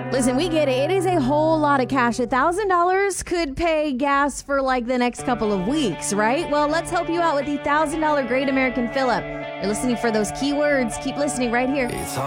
Listen, we get it. It is a whole lot of cash. $1,000 could pay gas for like the next couple of weeks, right? Well, let's help you out with the $1,000 Great American Fill-Up. You're listening for those keywords. Keep listening right here.